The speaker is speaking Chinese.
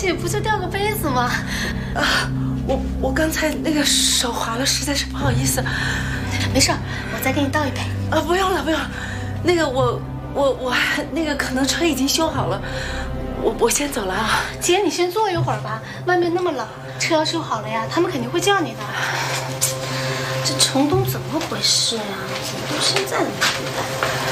去，不就掉个杯子吗？ 啊，我刚才那个手滑了，实在是不好意思。 没事，我再给你倒一杯。 啊，不用了，不用了。那个我那个可能车已经修好了，我先走了啊。 姐，你先坐一会儿吧，外面那么冷，车要修好了呀，他们肯定会叫你的。这程东怎么回事呀？怎么到现在都没回来？